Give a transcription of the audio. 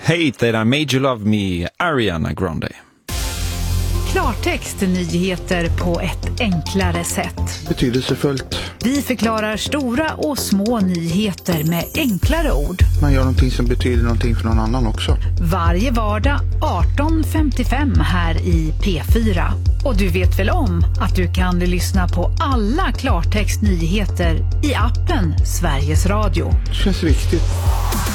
Hate That I Made You Love Me, Ariana Grande. Klartext, nyheter på ett enklare sätt. Betydelsefullt. Vi förklarar stora och små nyheter med enklare ord. Man gör någonting som betyder någonting för någon annan också. Varje vardag 18:55 här i P4. Och du vet väl om att du kan lyssna på alla Klartext nyheter i appen Sveriges Radio. Det känns viktigt.